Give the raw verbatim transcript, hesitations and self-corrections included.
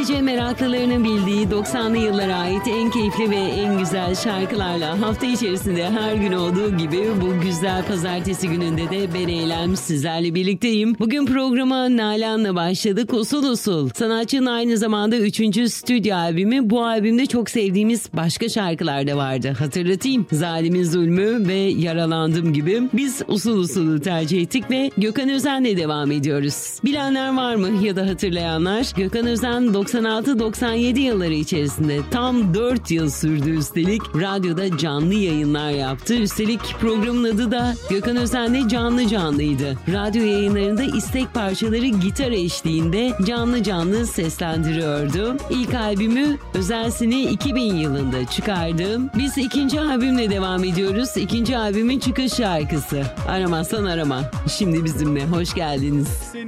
Sadece meraklılarının bildiği doksanlı yıllara ait en keyifli ve en güzel şarkılarla hafta içerisinde her gün olduğu gibi bu güzel pazartesi gününde de ben Eylem sizlerle birlikteyim. Bugün programa Nalan'la başladık. Usul usul. Sanatçının aynı zamanda üçüncü stüdyo albümü. Bu albümde çok sevdiğimiz başka şarkılar da vardı. Hatırlatayım. Zalimin Zulmü ve Yaralandım gibi. Biz usul usulü tercih ettik ve Gökhan Özen'le devam ediyoruz. Bilenler var mı ya da hatırlayanlar? Gökhan Özen doksan altı doksan yedi yılları içerisinde tam dört yıl sürdü üstelik. Radyoda canlı yayınlar yaptı. Üstelik programın adı da Gökhan Özen'le Canlı Canlıydı. Radyo yayınlarında istek parçaları gitar eşliğinde canlı canlı seslendiriyordu. İlk albümü Özelsini iki bin yılında çıkardı. Biz ikinci albümle devam ediyoruz. İkinci albümün çıkış şarkısı Aramazsan Arama. Şimdi bizimle. Hoş geldiniz.